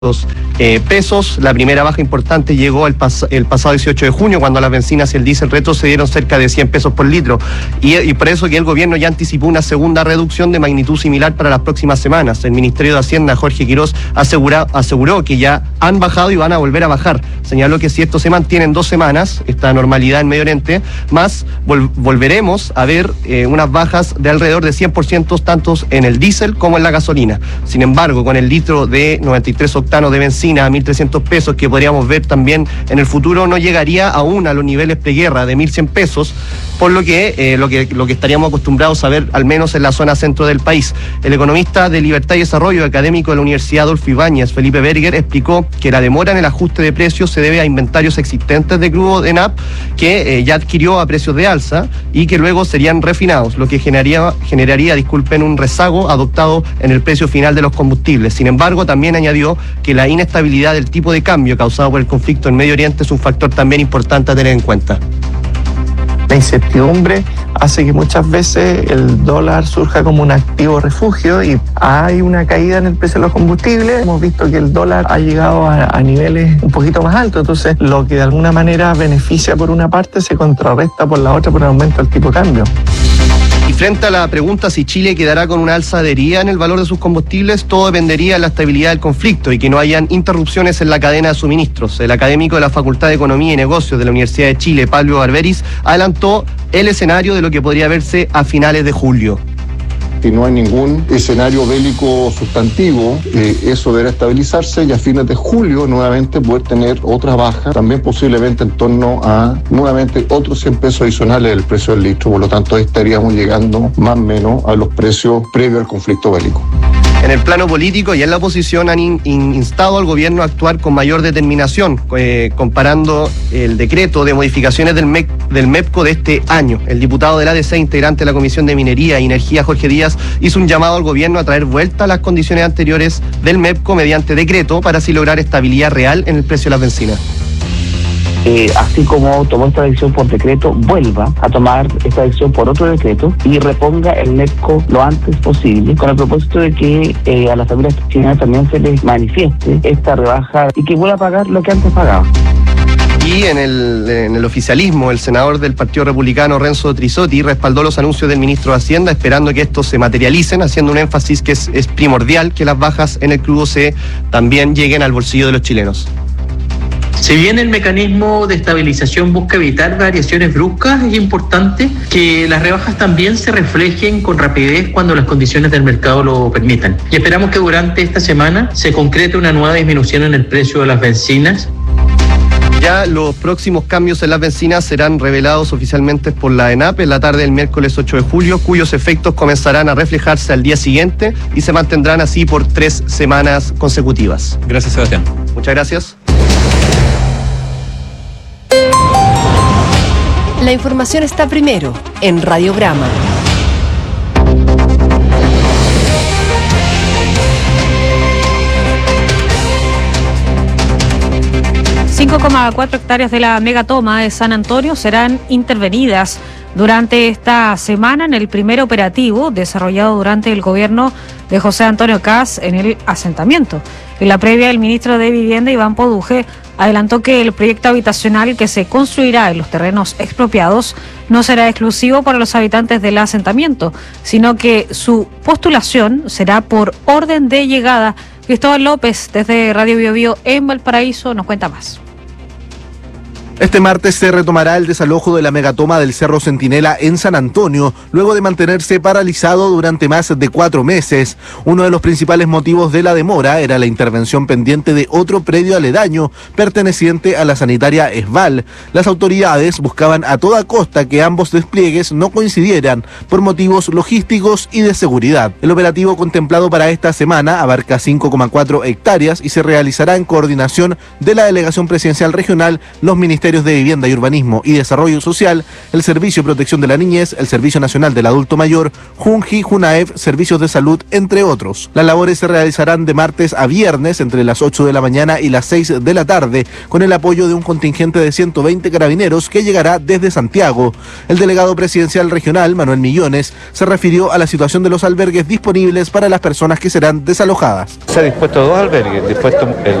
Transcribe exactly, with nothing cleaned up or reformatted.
Eh, pesos. La primera baja importante llegó el, pas el pasado dieciocho de junio, cuando las bencinas y el diésel retrocedieron cerca de cien pesos por litro, y, y por eso que el gobierno ya anticipó una segunda reducción de magnitud similar para las próximas semanas. El Ministerio de Hacienda, Jorge Quirós, asegura, aseguró que ya han bajado y van a volver a bajar. Señaló que si esto se mantiene en dos semanas, esta normalidad en Medio Oriente, más vol volveremos a ver eh, unas bajas de alrededor de cien por ciento, tanto en el diésel como en la gasolina. Sin embargo, con el litro de noventa y tres octanos de benzina a mil trescientos pesos, que podríamos ver también en el futuro, no llegaría aún a los niveles preguerra de mil cien pesos, por lo que, eh, lo que lo que estaríamos acostumbrados a ver al menos en la zona centro del país. El economista de Libertad y Desarrollo, académico de la Universidad Adolfo Ibáñez, Felipe Berger, explicó que la demora en el ajuste de precios se debe a inventarios existentes de crudo de ENAP que eh, ya adquirió a precios de alza y que luego serían refinados, lo que generaría, generaría, disculpen, un rezago adoptado en el precio final de los combustibles. Sin embargo, también añadió que la inestabilidad del tipo de cambio causado por el conflicto en Medio Oriente es un factor también importante a tener en cuenta. La incertidumbre hace que muchas veces el dólar surja como un activo refugio y hay una caída en el precio de los combustibles. Hemos visto que el dólar ha llegado a, a niveles un poquito más altos, entonces lo que de alguna manera beneficia por una parte se contrarresta por la otra por el aumento del tipo de cambio. Y frente a la pregunta si Chile quedará con una alza adherida en el valor de sus combustibles, todo dependería de la estabilidad del conflicto y que no hayan interrupciones en la cadena de suministros. El académico de la Facultad de Economía y Negocios de la Universidad de Chile, Pablo Barberis, adelantó el escenario de lo que podría verse a finales de julio. Si no hay ningún escenario bélico sustantivo, eh, eso deberá estabilizarse y a fines de julio nuevamente poder tener otra baja, también posiblemente en torno a nuevamente otros cien pesos adicionales del precio del litro. Por lo tanto, ahí estaríamos llegando más o menos a los precios previos al conflicto bélico. En el plano político y en la oposición han in, in, instado al gobierno a actuar con mayor determinación, eh, comparando el decreto de modificaciones del, MEC, del MEPCO de este año. El diputado del A D C, integrante de la Comisión de Minería y Energía, Jorge Díaz, hizo un llamado al gobierno a traer vuelta a las condiciones anteriores del MEPCO mediante decreto para así lograr estabilidad real en el precio de las bencinas. Eh, así como tomó esta decisión por decreto, vuelva a tomar esta decisión por otro decreto y reponga el MEPCO lo antes posible, con el propósito de que eh, a las familias chilenas también se les manifieste esta rebaja y que vuelva a pagar lo que antes pagaba. Y en el, en el oficialismo, el senador del Partido Republicano, Renzo Trisotti, respaldó los anuncios del ministro de Hacienda, esperando que estos se materialicen, haciendo un énfasis que es, es primordial que las bajas en el crudo se también lleguen al bolsillo de los chilenos. Si bien el mecanismo de estabilización busca evitar variaciones bruscas, es importante que las rebajas también se reflejen con rapidez cuando las condiciones del mercado lo permitan. Y esperamos que durante esta semana se concrete una nueva disminución en el precio de las bencinas. Ya los próximos cambios en las bencinas serán revelados oficialmente por la ENAP en la tarde del miércoles ocho de julio, cuyos efectos comenzarán a reflejarse al día siguiente y se mantendrán así por tres semanas consecutivas. Gracias, Sebastián. Muchas gracias. La información está primero en Radiograma. cinco coma cuatro hectáreas de la megatoma de San Antonio serán intervenidas durante esta semana en el primer operativo desarrollado durante el gobierno de José Antonio Kast en el asentamiento. En la previa, el ministro de Vivienda, Iván Poduje, adelantó que el proyecto habitacional que se construirá en los terrenos expropiados no será exclusivo para los habitantes del asentamiento, sino que su postulación será por orden de llegada. Cristóbal López, desde Radio Bio Bio en Valparaíso, nos cuenta más. Este martes se retomará el desalojo de la megatoma del Cerro Centinela en San Antonio, luego de mantenerse paralizado durante más de cuatro meses. Uno de los principales motivos de la demora era la intervención pendiente de otro predio aledaño, perteneciente a la sanitaria Esval. Las autoridades buscaban a toda costa que ambos despliegues no coincidieran por motivos logísticos y de seguridad. El operativo contemplado para esta semana abarca cinco coma cuatro hectáreas y se realizará en coordinación de la Delegación Presidencial Regional, los ministerios ministerios de Vivienda y Urbanismo y Desarrollo Social, el Servicio de Protección de la Niñez, el Servicio Nacional del Adulto Mayor, Junji, Junaef, Servicios de Salud, entre otros. Las labores se realizarán de martes a viernes entre las ocho de la mañana y las seis de la tarde, con el apoyo de un contingente de ciento veinte carabineros que llegará desde Santiago. El delegado presidencial regional, Manuel Millones, se refirió a la situación de los albergues disponibles para las personas que serán desalojadas. Se ha dispuesto dos albergues, dispuesto el